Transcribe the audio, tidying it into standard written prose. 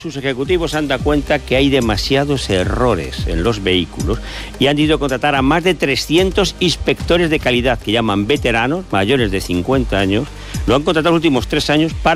Sus ejecutivos han dado cuenta que hay demasiados errores en los vehículos y han ido a contratar a más de 300 inspectores de calidad que llaman veteranos, mayores de 50 años. Lo han contratado los últimos 3 años para